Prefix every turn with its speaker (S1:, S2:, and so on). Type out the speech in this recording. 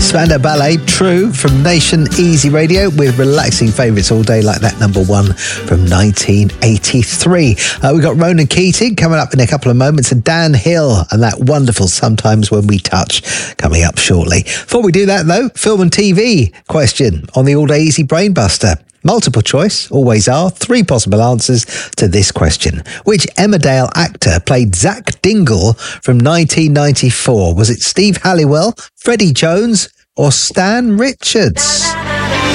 S1: Spandau Ballet, True, from Nation Easy Radio, with relaxing favourites all day like that number one from 1983. We've got Ronan Keating coming up in a couple of moments, and Dan Hill and that wonderful Sometimes When We Touch coming up shortly. Before we do that though, film and TV question on the All Day Easy Brainbuster. Multiple choice, always are. 3 possible answers to this question. Which Emmerdale actor played Zach Dingle from 1994? Was it Steve Halliwell, Freddie Jones, or Stan Richards?